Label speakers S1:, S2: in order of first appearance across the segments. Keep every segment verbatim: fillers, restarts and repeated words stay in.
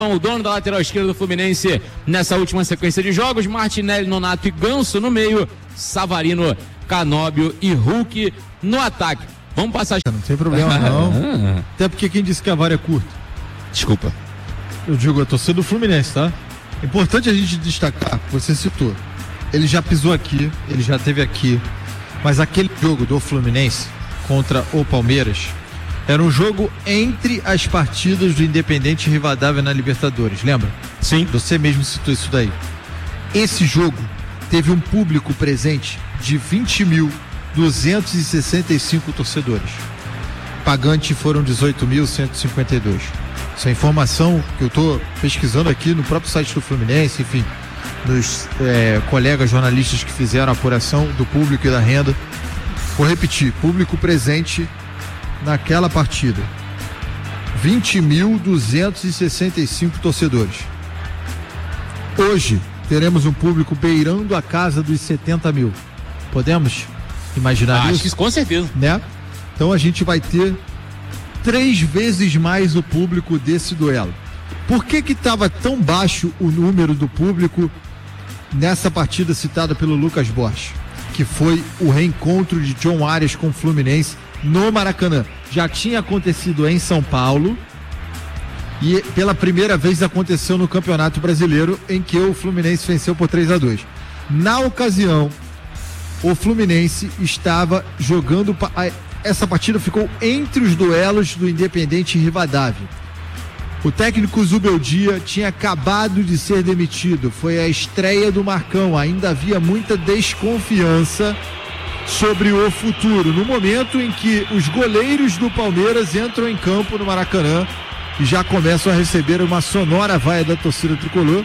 S1: O dono da lateral esquerda do Fluminense nessa última sequência de jogos, Martinelli, Nonato e Ganso no meio, Savarino, Canóbio e Hulk no ataque. Vamos passar...
S2: Não tem problema não, até porque quem disse que a vara é curta?
S1: Desculpa.
S2: Eu digo a torcida do Fluminense, tá? É importante a gente destacar, você citou, ele já pisou aqui, ele já esteve aqui, mas aquele jogo do Fluminense contra o Palmeiras era um jogo entre as partidas do Independente Rivadavia na Libertadores, lembra?
S1: Sim.
S2: Você mesmo citou isso daí. Esse jogo teve um público presente de vinte mil duzentos e sessenta e cinco torcedores. Pagante foram dezoito mil cento e cinquenta e dois. Essa informação que eu estou pesquisando aqui no próprio site do Fluminense, enfim, dos é, colegas jornalistas que fizeram a apuração do público e da renda. Vou repetir, público presente naquela partida, vinte mil duzentos e sessenta e cinco torcedores. Hoje teremos um público beirando a casa dos setenta mil. Podemos imaginar
S1: ah,
S2: isso?
S1: Acho que com certeza,
S2: né? Então a gente vai ter três vezes mais o público desse duelo. Por que que estava tão baixo o número do público nessa partida citada pelo Lucas Borges, que foi o reencontro de John Arias com o Fluminense no Maracanã? Já tinha acontecido em São Paulo e pela primeira vez aconteceu no Campeonato Brasileiro, em que o Fluminense venceu por três a dois. Na ocasião, o Fluminense estava jogando, essa partida ficou entre os duelos do Independente e Rivadavia. O técnico Zubeldia tinha acabado de ser demitido, foi a estreia do Marcão, ainda havia muita desconfiança sobre o futuro, no momento em que os goleiros do Palmeiras entram em campo no Maracanã e já começam a receber uma sonora vaia da torcida tricolor.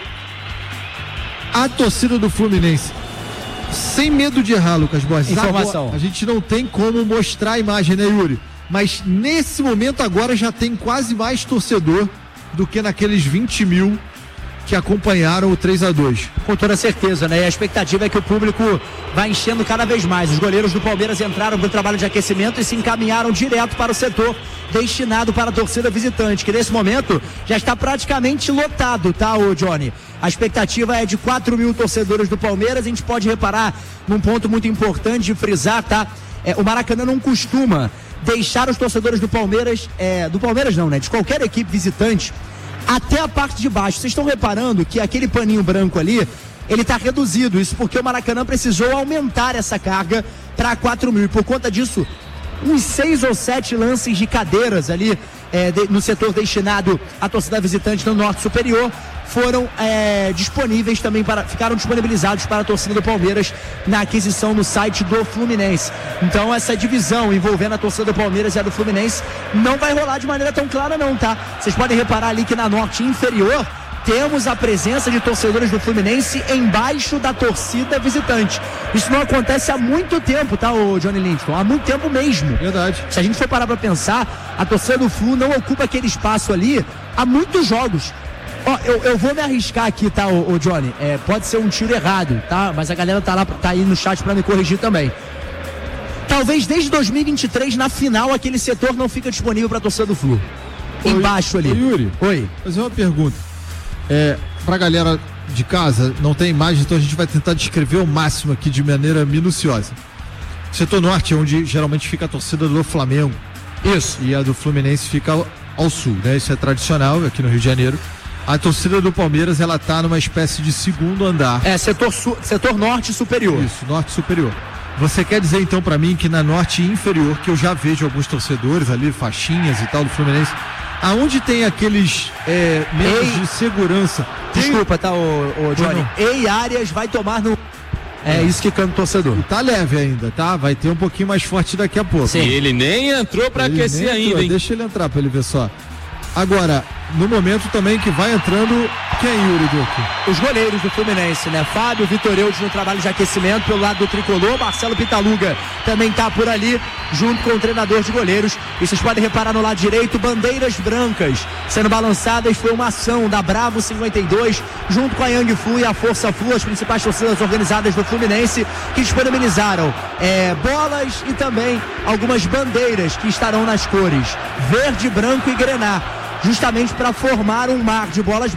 S2: A torcida do Fluminense, sem medo de errar, Lucas Borges,
S3: informação,
S2: agora, a gente não tem como mostrar a imagem, né, Yuri? Mas nesse momento agora já tem quase mais torcedor do que naqueles vinte mil que acompanharam o três a dois.
S3: Com toda certeza, né? E a expectativa é que o público vai enchendo cada vez mais. Os goleiros do Palmeiras entraram para o trabalho de aquecimento e se encaminharam direto para o setor destinado para a torcida visitante, que nesse momento já está praticamente lotado, tá, ô Johnny? A expectativa é de quatro mil torcedores do Palmeiras. A gente pode reparar num ponto muito importante de frisar, tá? É, o Maracanã não costuma deixar os torcedores do Palmeiras, é, do Palmeiras não, né? De qualquer equipe visitante, até a parte de baixo. Vocês estão reparando que aquele paninho branco ali, ele está reduzido. Isso porque o Maracanã precisou aumentar essa carga para quatro mil. E por conta disso, uns seis ou sete lances de cadeiras ali é, de, no setor destinado à torcida visitante no Norte Superior foram é, disponíveis também, para, ficaram disponibilizados para a torcida do Palmeiras na aquisição no site do Fluminense. Então essa divisão envolvendo a torcida do Palmeiras e a do Fluminense não vai rolar de maneira tão clara não, tá? Vocês podem reparar ali que na Norte Inferior temos a presença de torcedores do Fluminense embaixo da torcida visitante. Isso não acontece há muito tempo, tá, o Johnny Linton? Há muito tempo mesmo.
S2: Verdade.
S3: Se a gente for parar pra pensar, a torcida do Flu não ocupa aquele espaço ali há muitos jogos. Ó, eu, eu vou me arriscar aqui, tá, o, o Johnny? É, pode ser um tiro errado, tá? Mas a galera tá lá, tá aí no chat pra me corrigir também. Talvez desde dois mil e vinte e três, na final, aquele setor não fica disponível pra torcida do Flu.
S2: Oi,
S3: embaixo ali.
S2: Oi, Yuri.
S3: Oi.
S2: Fazer uma pergunta. É, pra galera de casa, não tem imagem, então a gente vai tentar descrever o máximo aqui de maneira minuciosa. Setor norte é onde geralmente fica a torcida do Flamengo.
S3: Isso.
S2: E a do Fluminense fica ao, ao sul, né? Isso é tradicional aqui no Rio de Janeiro. A torcida do Palmeiras, ela tá numa espécie de segundo andar.
S3: É, setor, su, setor norte superior.
S2: Isso, norte superior. Você quer dizer então pra mim que na norte inferior, que eu já vejo alguns torcedores ali, faixinhas e tal do Fluminense, aonde tem aqueles é, meios de segurança?
S3: Desculpa, tá, o, o Johnny? Ei, Arias vai tomar no... É isso que canta o torcedor.
S2: E tá leve ainda, tá? Vai ter um pouquinho mais forte daqui a pouco.
S1: Sim, ele nem entrou pra ele aquecer ainda, hein?
S2: Deixa ele entrar pra ele ver só. Agora, no momento também que vai entrando, quem, Yuri Duque?
S3: Os goleiros do Fluminense, né? Fábio, Vitor Eudes no trabalho de aquecimento pelo lado do tricolor. Marcelo Pitaluga também tá por ali, junto com o treinador de goleiros. E vocês podem reparar no lado direito, bandeiras brancas sendo balançadas. Foi uma ação da Bravo cinquenta e dois, junto com a Yang Flu e a Força Flu, as principais torcidas organizadas do Fluminense, que disponibilizaram é, bolas e também algumas bandeiras que estarão nas cores verde, branco e grená, justamente para formar um mar de bolas